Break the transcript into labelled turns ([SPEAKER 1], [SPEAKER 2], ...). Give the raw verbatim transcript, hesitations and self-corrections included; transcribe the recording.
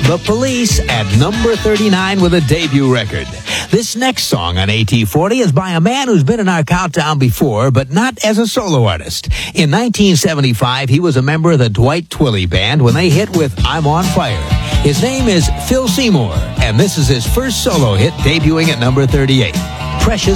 [SPEAKER 1] The Police at number thirty-nine with a debut record. This next song on A T forty is by a man who's been in our countdown before, but not as a solo artist. In nineteen seventy-five, he was a member of the Dwight Twilley Band when they hit with I'm on Fire. His name is Phil Seymour, and this is his first solo hit debuting at number thirty-eight. Precious